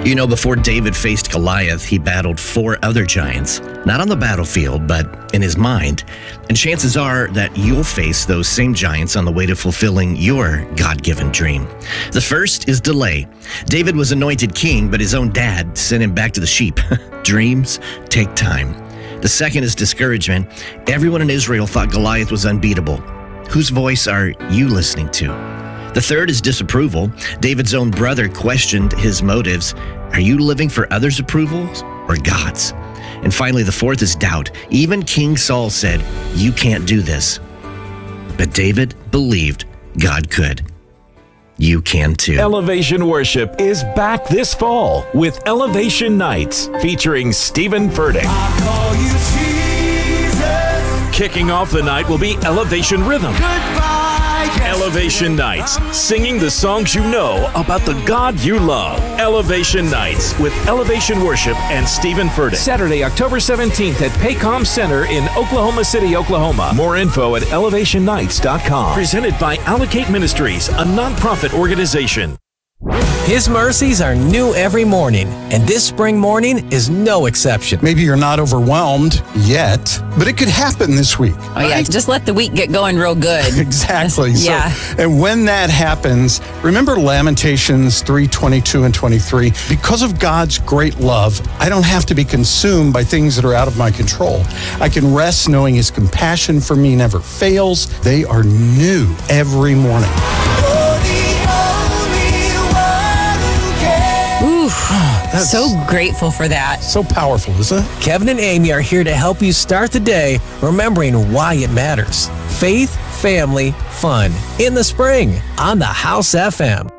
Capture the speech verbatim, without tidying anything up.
You know, before David faced Goliath, he battled four other giants, not on the battlefield, but in his mind. And chances are that you'll face those same giants on the way to fulfilling your God-given dream. The first is delay. David was anointed king, but his own dad sent him back to the sheep. Dreams take time. The second is discouragement. Everyone in Israel thought Goliath was unbeatable. Whose voice are you listening to? The third is disapproval. David's own brother questioned his motives. Are you living for others' approval or God's? And finally, the fourth is doubt. Even King Saul said, you can't do this. But David believed God could. You can too. Elevation Worship is back this fall with Elevation Nights featuring Stephen Furtick. I call you Jesus. Kicking off the night will be Elevation Rhythm. Goodbye. Elevation Nights, singing the songs you know about the God you love. Elevation Nights with Elevation Worship and Stephen Furtick. Saturday, October seventeenth at Paycom Center in Oklahoma City, Oklahoma. More info at elevation nights dot com. Presented by Allocate Ministries, a nonprofit organization. His mercies are new every morning, and this spring morning is no exception. Maybe you're not overwhelmed yet, but it could happen this week. Oh, yeah. Just let the week get going real good. Exactly. Yeah. So, and when that happens, remember Lamentations three twenty-two and twenty-three. Because of God's great love, I don't have to be consumed by things that are out of my control. I can rest knowing His compassion for me never fails. They are new every morning. That's so grateful for that. So powerful, isn't it? Kevin and Amy are here to help you start the day remembering why it matters. Faith, family, fun in the spring on the House F M.